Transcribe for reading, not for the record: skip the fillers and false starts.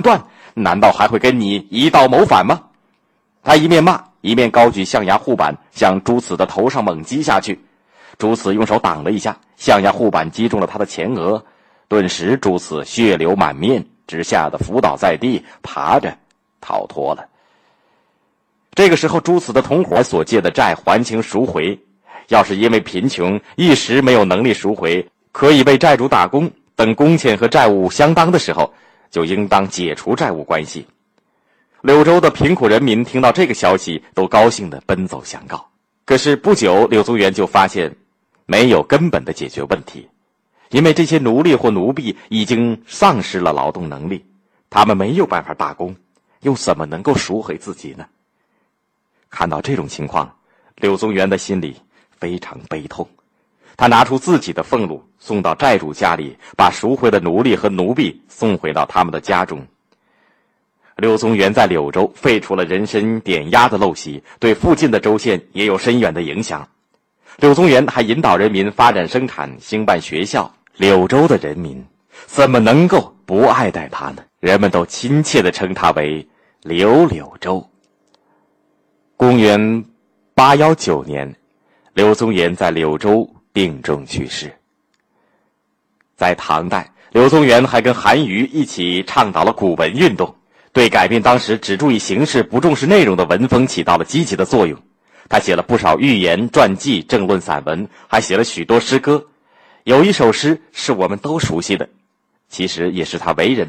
断，难道还会跟你一道谋反吗？他一面骂，一面高举象牙护板向朱慈的头上猛击下去。朱慈用手挡了一下，象牙护板击中了他的前额，顿时朱慈血流满面，只吓得伏倒在地，爬着逃脱了。这个时候，朱慈的同伙所借的债还清赎回，要是因为贫穷一时没有能力赎回，可以为债主打工，等工钱和债务相当的时候，就应当解除债务关系。柳州的贫苦人民听到这个消息，都高兴地奔走相告。可是不久，柳宗元就发现没有根本的解决问题，因为这些奴隶或奴婢已经丧失了劳动能力，他们没有办法打工，又怎么能够赎回自己呢？看到这种情况，柳宗元的心里非常悲痛，他拿出自己的俸禄送到债主家里，把赎回的奴隶和奴婢送回到他们的家中。柳宗元在柳州废除了人身点押的陋习，对附近的州县也有深远的影响。柳宗元还引导人民发展生产，兴办学校。柳州的人民怎么能够不爱戴他呢？人们都亲切地称他为柳柳州。公元819年，柳宗元在柳州病重去世。在唐代，柳宗元还跟韩愈一起倡导了古文运动，对改变当时只注意形式不重视内容的文风起到了积极的作用。他写了不少寓言、传记、政论散文，还写了许多诗歌。有一首诗是我们都熟悉的，其实也是他为人